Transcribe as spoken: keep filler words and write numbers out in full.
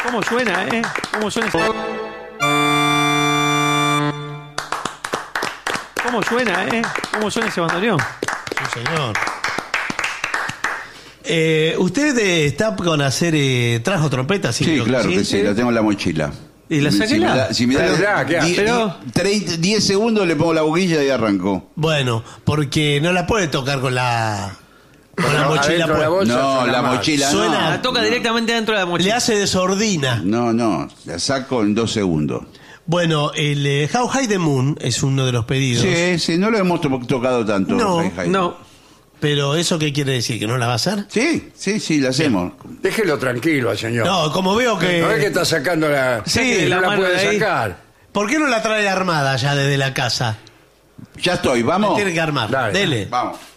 ¿Cómo suena, eh? ¿Cómo suena ese... ¿Cómo suena, eh? ¿Cómo suena ese bandoneón? Sí, señor. Eh, ¿Usted eh, está con hacer... Eh, ¿trajo trompeta? Sí, sí claro que sí, la tengo en la mochila. ¿Y la saqué? Si me da, si me da Pero, ¿qué hace? die- Pero- treinta, diez segundos le pongo la boquilla y arrancó. Bueno, porque no la puede tocar con la... Con la No, mochila adentro de la puesta. bolsa No, suena la mal. mochila Suena- La toca directamente dentro de la Le mochila. hace desordina. no. No, no, la saco en dos segundos. Bueno, el eh, How High the Moon es uno de los pedidos. Sí, sí, no lo hemos to- tocado tanto. No, Hi, hi. No. Pero ¿eso qué quiere decir? ¿Que no la va a hacer? Sí, sí, sí, la hacemos. Déjelo tranquilo al señor. No, como veo que... No es que está sacando la... Sí, no la la mano puede de ahí. sacar. ¿Por qué no la trae armada ya desde la casa? Ya estoy, vamos. Tiene que armar. Dale. Dele. Vamos.